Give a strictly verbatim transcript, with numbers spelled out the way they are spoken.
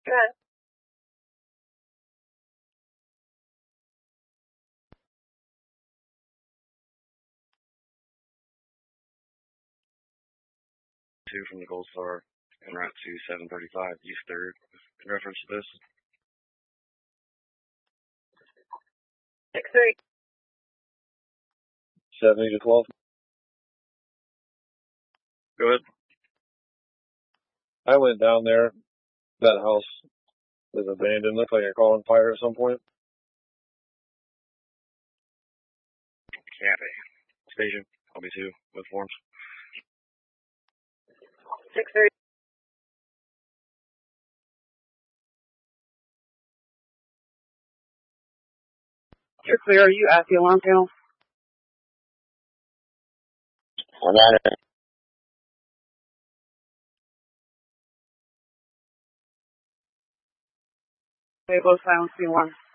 Good. Two from the Gold Star en route to seven thirty-five East third. In reference to this. Six three. seventy to twelve. Go ahead. I went down there. That house was abandoned. Looked like it caught on fire at some point. Cafe. Station. I'll be two with forms. Six three. You're clear. Are you at the alarm panel? I'm at it. Okay, both silence, be one.